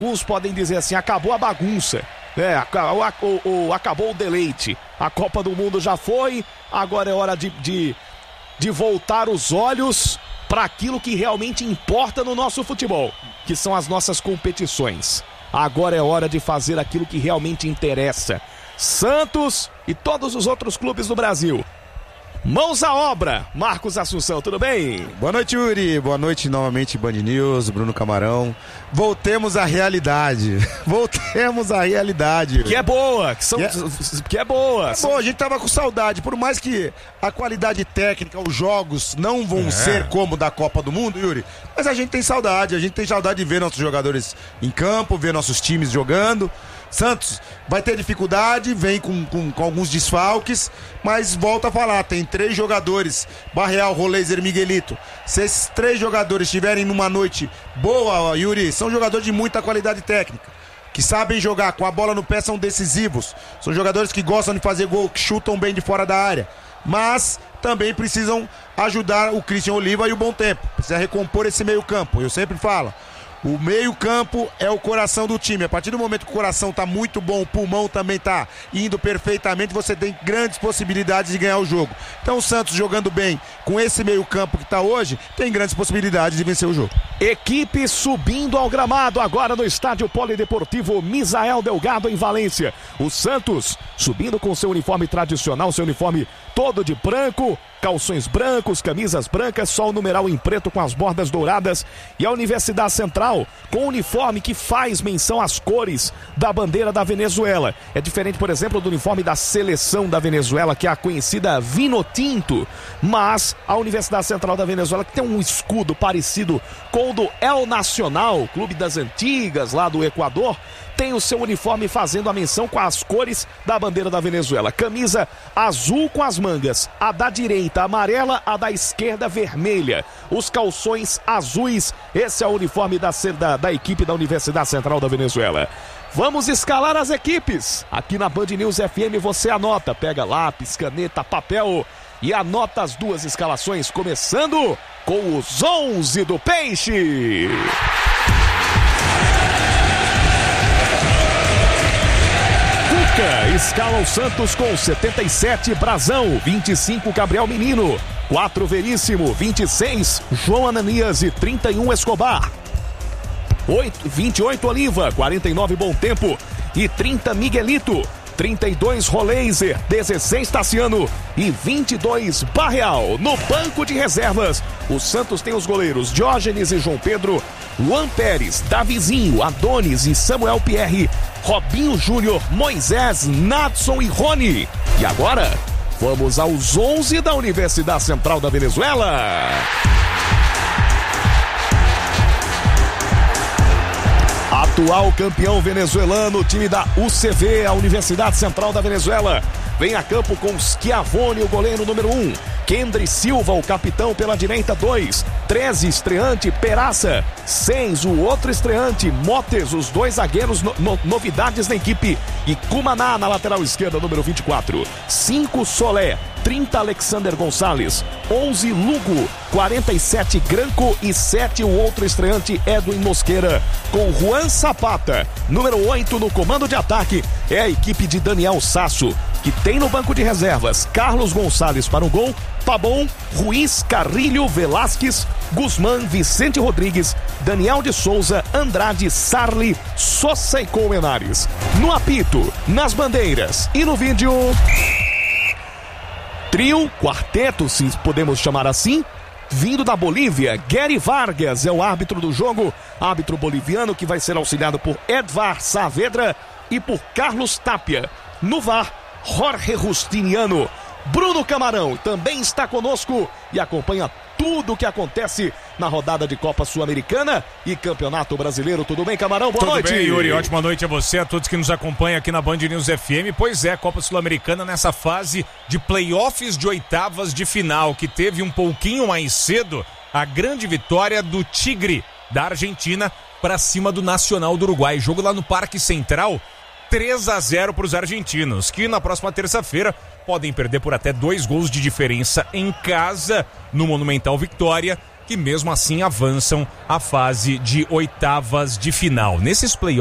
Alguns podem dizer assim, acabou a bagunça, acabou o deleite. A Copa do Mundo já foi, agora é hora de voltar os olhos para aquilo que realmente importa no nosso futebol, que são as nossas competições. Agora é hora de fazer aquilo que realmente interessa. Santos e todos os outros clubes do Brasil. Mãos à obra, Marcos Assunção, tudo bem? Boa noite, Yuri, boa noite novamente, Band News, Bruno Camarão. Voltemos à realidade, Que é boa, que é boa. Bom, a gente tava com saudade, por mais que a qualidade técnica, os jogos não vão ser como da Copa do Mundo, Yuri, mas a gente tem saudade de ver nossos jogadores em campo, ver nossos times jogando. Santos vai ter dificuldade, vem com alguns desfalques, mas volta a falar, tem 3 jogadores, Barreal, Roleiser, Miguelito. Se esses 3 jogadores estiverem numa noite boa, Yuri, são jogadores de muita qualidade técnica, que sabem jogar, com a bola no pé são decisivos, são jogadores que gostam de fazer gol, que chutam bem de fora da área, mas também precisam ajudar o Christian Oliva e o Bom Tempo, precisa recompor esse meio campo, eu sempre falo. O meio-campo é o coração do time. A partir do momento que o coração está muito bom, o pulmão também está indo perfeitamente, você tem grandes possibilidades de ganhar o jogo. Então o Santos jogando bem com esse meio-campo que está hoje, tem grandes possibilidades de vencer o jogo. Equipe subindo ao gramado agora no estádio Polideportivo Misael Delgado em Valência. O Santos subindo com seu uniforme tradicional, seu uniforme todo de branco, calções brancos, camisas brancas, só o numeral em preto com as bordas douradas, e a Universidade Central com o uniforme que faz menção às cores da bandeira da Venezuela. É diferente, por exemplo, do uniforme da seleção da Venezuela, que é a conhecida Vinotinto, mas a Universidade Central da Venezuela, que tem um escudo parecido com o do El Nacional, clube das antigas lá do Equador, tem o seu uniforme fazendo a menção com as cores da bandeira da Venezuela. Camisa azul com as mangas, a da direita amarela, a da esquerda vermelha. Os calções azuis, esse é o uniforme da equipe da Universidade Central da Venezuela. Vamos escalar as equipes. Aqui na Band News FM você anota, pega lápis, caneta, papel e anota as 2 escalações, começando com os 11 do Peixe. Escala o Santos com 77, Brazão, 25, Gabriel Menino, 4, Veríssimo, 26, João Ananias e 31, Escobar, 28, Oliva, 49, Bom Tempo e 30, Miguelito, 32, Roleiser, 16, Tassiano e 22, Barreal. No banco de reservas, o Santos tem os goleiros Diógenes e João Pedro, Juan Pérez, Davizinho, Adonis e Samuel Pierre, Robinho Júnior, Moisés, Nadson e Rony. E agora, vamos aos 11 da Universidade Central da Venezuela. Atual campeão venezuelano, time da UCV, a Universidade Central da Venezuela. Vem a campo com Schiavone, o goleiro número 1. Kendry Silva, o capitão pela direita, 2. 13, estreante, Peraça. 6, o outro estreante, Motes, os 2 zagueiros novidades na equipe. E Cumaná na lateral esquerda, número 24. 5, Solé. 30, Alexander Gonçalves. 11, Lugo. 47, Granco. E 7, o outro estreante, Edwin Mosqueira. Com Juan Zapata. Número 8, no comando de ataque, é a equipe de Daniel Sasso, que tem no banco de reservas Carlos Gonçalves para o gol, Pabon, Ruiz, Carrilho, Velasquez, Guzmán, Vicente Rodrigues, Daniel de Souza, Andrade, Sarli, Sosa e Colmenares. No apito, nas bandeiras e no vídeo, trio, quarteto, se podemos chamar assim, vindo da Bolívia, Gary Vargas é o árbitro do jogo, árbitro boliviano que vai ser auxiliado por Edvar Saavedra e por Carlos Tapia. No VAR, Jorge Justiniano. Bruno Camarão também está conosco e acompanha tudo o que acontece na rodada de Copa Sul-Americana e Campeonato Brasileiro. Tudo bem, Camarão? Boa noite. Tudo bem, Yuri. Ótima noite a você, a todos que nos acompanham aqui na Band News FM. Pois é, Copa Sul-Americana nessa fase de playoffs de oitavas de final, que teve um pouquinho mais cedo a grande vitória do Tigre da Argentina para cima do Nacional do Uruguai. Jogo lá no Parque Central, 3-0 para os argentinos, que na próxima terça-feira podem perder por até 2 gols de diferença em casa no Monumental Vitória, que mesmo assim avançam à fase de oitavas de final. Nesses playoffs